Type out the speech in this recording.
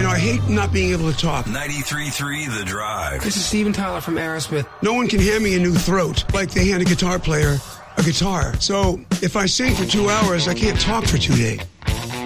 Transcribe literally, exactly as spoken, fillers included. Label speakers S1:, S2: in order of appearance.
S1: know, I hate not being able to talk.
S2: ninety-three point three The Drive.
S3: This is Steven Tyler from Aerosmith.
S1: No one can hand me a new throat like they hand a guitar player a guitar. So if I sing for two hours, I can't talk for two days.